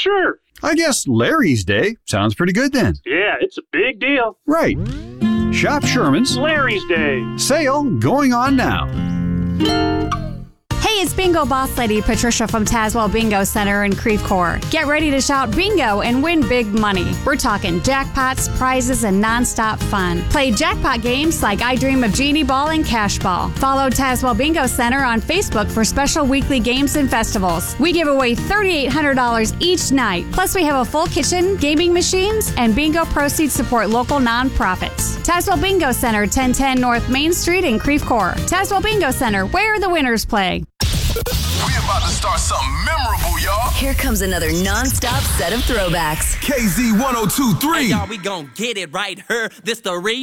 Sure. I guess Larry's Day sounds pretty good then. Yeah, it's a big deal. Right. Shop Sherman's Larry's Day. sale going on now. Hey, it's Bingo Boss Lady Patricia from Tazewell Bingo Center in Creve Coeur. Get ready to shout bingo and win big money. We're talking jackpots, prizes, and nonstop fun. Play jackpot games like I Dream of Genie Ball and Cash Ball. Follow Tazewell Bingo Center on Facebook for special weekly games and festivals. We give away $3,800 each night. Plus, we have a full kitchen, gaming machines, and bingo proceeds support local nonprofits. Tazewell Bingo Center, 1010 North Main Street in Creve Coeur. Tazewell Bingo Center, where the winners play. We're about to start something memorable, y'all. Here comes another non-stop set of throwbacks. KZ 102.3. Hey, y'all, we gon' get it right here. This the